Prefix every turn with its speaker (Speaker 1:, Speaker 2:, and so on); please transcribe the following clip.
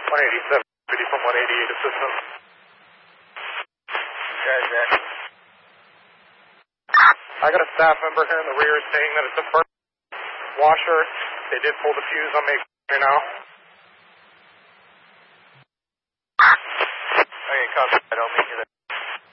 Speaker 1: 187, City from 188 assistance.
Speaker 2: Okay, Jack.
Speaker 1: I got a staff member here in the rear saying that it's a burnt washer. They did pull the fuse on me now.
Speaker 2: Okay, copy that.